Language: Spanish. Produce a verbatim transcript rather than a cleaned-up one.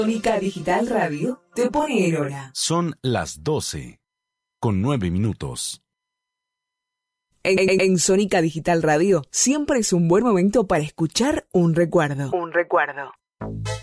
Sónica Digital Radio te pone en hora. Son las doce, con nueve minutos. En, en, en Sónica Digital Radio siempre es un buen momento para escuchar un recuerdo. Un recuerdo.